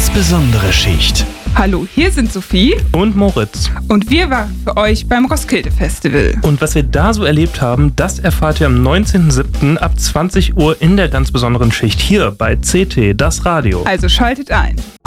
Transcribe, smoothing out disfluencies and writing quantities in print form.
ganz besondere Schicht. Hallo, hier sind Sophie und Moritz. Und wir waren für euch beim Roskilde Festival. Und was wir da so erlebt haben, das erfahrt ihr am 19.07. ab 20 Uhr in der ganz besonderen Schicht hier bei CT, das Radio. Also schaltet ein.